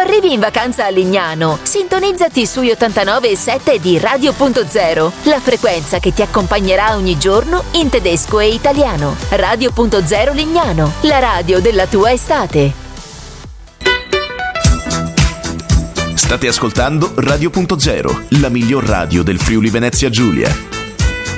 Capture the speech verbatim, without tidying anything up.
arrivi in vacanza a Lignano, sintonizzati sui ottantanove virgola sette di Radio Punto Zero, la frequenza che ti accompagnerà ogni giorno in tedesco e italiano. Radio Punto Zero Lignano, la radio della tua estate. State ascoltando Radio Punto Zero, la miglior radio del Friuli Venezia Giulia.